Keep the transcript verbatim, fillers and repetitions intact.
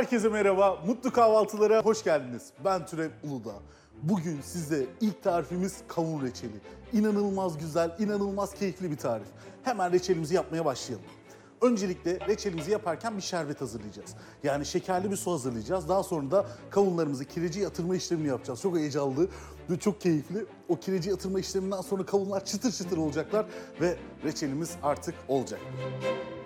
Herkese merhaba, mutlu kahvaltılara hoş geldiniz. Ben Türev Uludağ. Bugün size ilk tarifimiz kavun reçeli. İnanılmaz güzel, inanılmaz keyifli bir tarif. Hemen reçelimizi yapmaya başlayalım. Öncelikle reçelimizi yaparken bir şerbet hazırlayacağız. Yani şekerli bir su hazırlayacağız. Daha sonra da kavunlarımızı kireciye yatırma işlemini yapacağız. Çok heyecanlı ve çok keyifli. O kireciye yatırma işleminden sonra kavunlar çıtır çıtır olacaklar ve reçelimiz artık olacak.